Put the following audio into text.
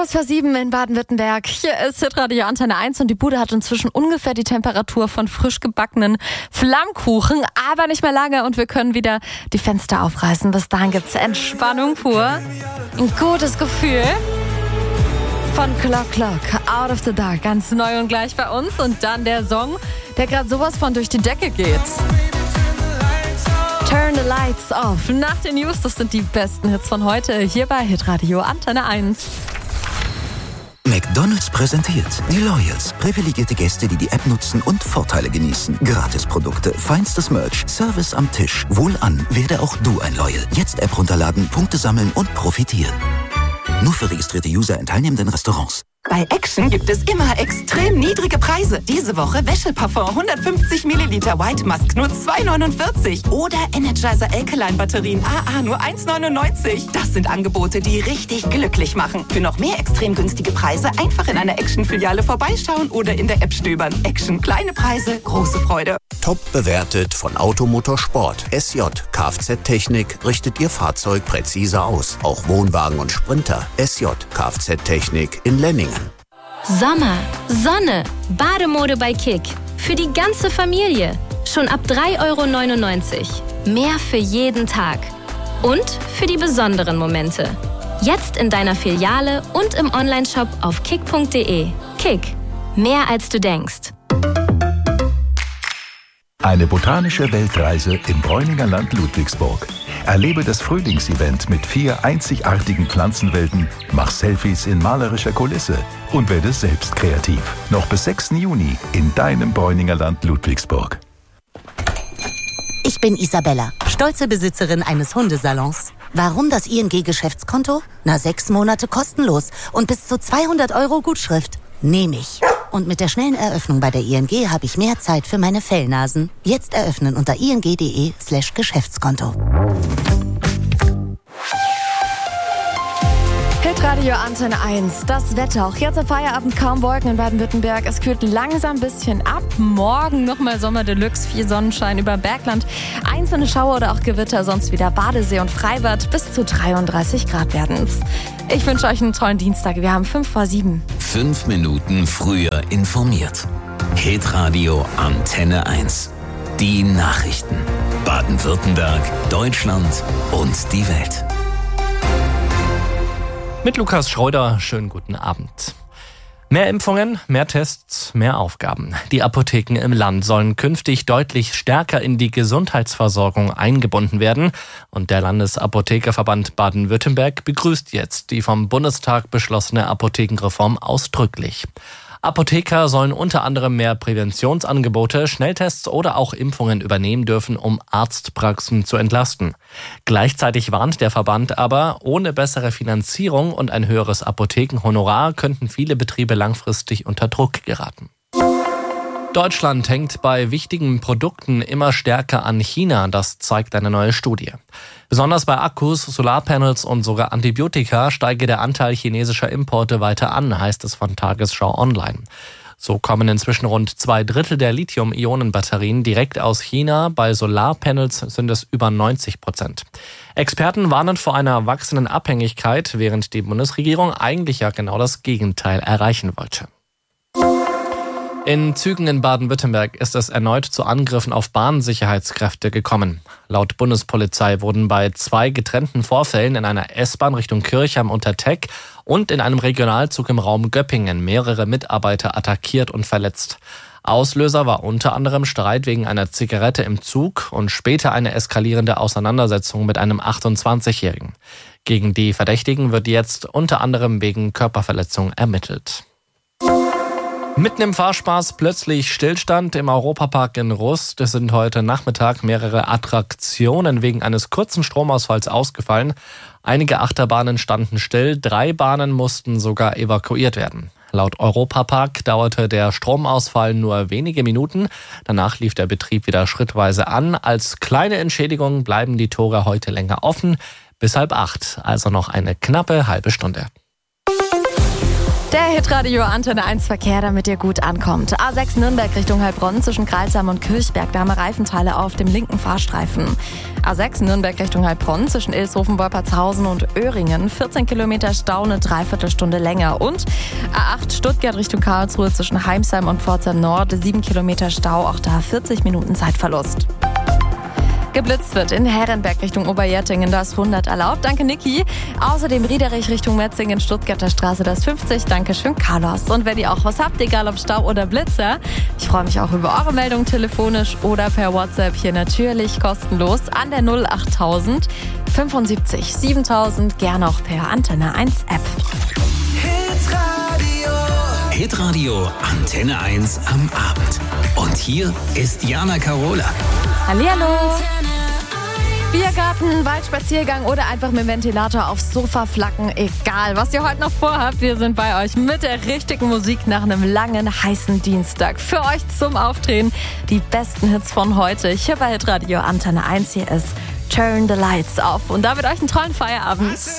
Kurz vor 7 in Baden-Württemberg. Hier ist Hitradio Antenne 1 und die Bude hat inzwischen ungefähr die Temperatur von frisch gebackenen Flammkuchen, aber nicht mehr lange und wir können wieder die Fenster aufreißen. Bis dahin gibt's Entspannung pur. Ein gutes Gefühl. Von Clock, Out of the Dark, ganz neu und gleich bei uns. Und dann der Song, der gerade sowas von durch die Decke geht. Turn the Lights Off. Nach den News, das sind die besten Hits von heute, hier bei Hitradio Antenne 1. McDonald's präsentiert die Loyals. Privilegierte Gäste, die die App nutzen und Vorteile genießen. Gratisprodukte, feinstes Merch, Service am Tisch. Wohlan, werde auch du ein Loyal. Jetzt App runterladen, Punkte sammeln und profitieren. Nur für registrierte User in teilnehmenden Restaurants. Bei Action gibt es immer extrem niedrige Preise. Diese Woche Wäscheparfum 150 Milliliter White Musk nur 2,49. Oder Energizer Alkaline Batterien AA nur 1,99. Das sind Angebote, die richtig glücklich machen. Für noch mehr extrem günstige Preise einfach in einer Action-Filiale vorbeischauen oder in der App stöbern. Action, kleine Preise, große Freude. Top bewertet von Automotor Sport. SJ Kfz-Technik richtet Ihr Fahrzeug präzise aus. Auch Wohnwagen und Sprinter. SJ Kfz-Technik in Lenningen. Sommer, Sonne, Bademode bei Kick. Für die ganze Familie. Schon ab 3,99 €. Mehr für jeden Tag. Und für die besonderen Momente. Jetzt in deiner Filiale und im Onlineshop auf kick.de. Kick. Mehr als du denkst. Eine botanische Weltreise im Bräuninger Land Ludwigsburg. Erlebe das Frühlingsevent mit 4 einzigartigen Pflanzenwelten, mach Selfies in malerischer Kulisse und werde selbst kreativ. Noch bis 6. Juni in deinem Bräuninger Land Ludwigsburg. Ich bin Isabella, stolze Besitzerin eines Hundesalons. Warum das ING-Geschäftskonto? 6 Monate kostenlos und bis zu 200 € Gutschrift. Nehme ich. Und mit der schnellen Eröffnung bei der ING habe ich mehr Zeit für meine Fellnasen. Jetzt eröffnen unter ing.de/Geschäftskonto. Hitradio Antenne 1, das Wetter. Auch jetzt am Feierabend kaum Wolken in Baden-Württemberg. Es kühlt langsam ein bisschen ab. Morgen nochmal Sommer Deluxe, viel Sonnenschein über Bergland. Einzelne Schauer oder auch Gewitter, sonst wieder Badesee und Freibad. Bis zu 33 Grad werden's. Ich wünsche euch einen tollen Dienstag. Wir haben 5 vor 7. 5 Minuten früher informiert. Hitradio Antenne 1. Die Nachrichten. Baden-Württemberg, Deutschland und die Welt. Mit Lukas Schreuder, schönen guten Abend. Mehr Impfungen, mehr Tests, mehr Aufgaben. Die Apotheken im Land sollen künftig deutlich stärker in die Gesundheitsversorgung eingebunden werden. Und der Landesapothekerverband Baden-Württemberg begrüßt jetzt die vom Bundestag beschlossene Apothekenreform ausdrücklich. Apotheker sollen unter anderem mehr Präventionsangebote, Schnelltests oder auch Impfungen übernehmen dürfen, um Arztpraxen zu entlasten. Gleichzeitig warnt der Verband aber, ohne bessere Finanzierung und ein höheres Apothekenhonorar könnten viele Betriebe langfristig unter Druck geraten. Deutschland hängt bei wichtigen Produkten immer stärker an China, das zeigt eine neue Studie. Besonders bei Akkus, Solarpanels und sogar Antibiotika steige der Anteil chinesischer Importe weiter an, heißt es von Tagesschau Online. So kommen inzwischen rund 2/3 der Lithium-Ionen-Batterien direkt aus China, bei Solarpanels sind es über 90%. Experten warnen vor einer wachsenden Abhängigkeit, während die Bundesregierung eigentlich ja genau das Gegenteil erreichen wollte. In Zügen in Baden-Württemberg ist es erneut zu Angriffen auf Bahnsicherheitskräfte gekommen. Laut Bundespolizei wurden bei 2 getrennten Vorfällen in einer S-Bahn Richtung Kirchheim unter Teck und in einem Regionalzug im Raum Göppingen mehrere Mitarbeiter attackiert und verletzt. Auslöser war unter anderem Streit wegen einer Zigarette im Zug und später eine eskalierende Auseinandersetzung mit einem 28-Jährigen. Gegen die Verdächtigen wird jetzt unter anderem wegen Körperverletzung ermittelt. Mitten im Fahrspaß plötzlich Stillstand im Europapark in Rust. Es sind heute Nachmittag mehrere Attraktionen wegen eines kurzen Stromausfalls ausgefallen. Einige Achterbahnen standen still, 3 Bahnen mussten sogar evakuiert werden. Laut Europapark dauerte der Stromausfall nur wenige Minuten. Danach lief der Betrieb wieder schrittweise an. Als kleine Entschädigung bleiben die Tore heute länger offen, bis 7:30, also noch eine knappe halbe Stunde. Der Hitradio Antenne 1 Verkehr, damit ihr gut ankommt. A6 Nürnberg Richtung Heilbronn zwischen Kreilsheim und Kirchberg. Da haben wir Reifenteile auf dem linken Fahrstreifen. A6 Nürnberg Richtung Heilbronn zwischen Ilshofen, Wolpertshausen und Öhringen. 14 Kilometer Stau, eine Dreiviertelstunde länger. Und A8 Stuttgart Richtung Karlsruhe zwischen Heimsheim und Pforzheim Nord. 7 Kilometer Stau, auch da 40 Minuten Zeitverlust. Geblitzt wird in Herrenberg Richtung Oberjertingen, da ist 100 erlaubt. Danke, Niki. Außerdem Riederich Richtung Metzingen, Stuttgarter Straße, das 50. Dankeschön, Carlos. Und wenn ihr auch was habt, egal ob Stau oder Blitzer, ich freue mich auch über eure Meldung telefonisch oder per WhatsApp hier natürlich kostenlos an der 08000 75 7000, gerne auch per Antenne 1 App. Hitradio Antenne 1 am Abend. Und hier ist Jana Karola. Hallihallo. Biergarten, Waldspaziergang oder einfach mit dem Ventilator aufs Sofa flacken. Egal, was ihr heute noch vorhabt, wir sind bei euch mit der richtigen Musik nach einem langen, heißen Dienstag. Für euch zum Aufdrehen die besten Hits von heute. Hier bei Hitradio Antenne 1. Hier ist Turn the Lights Off. Und damit euch einen tollen Feierabend.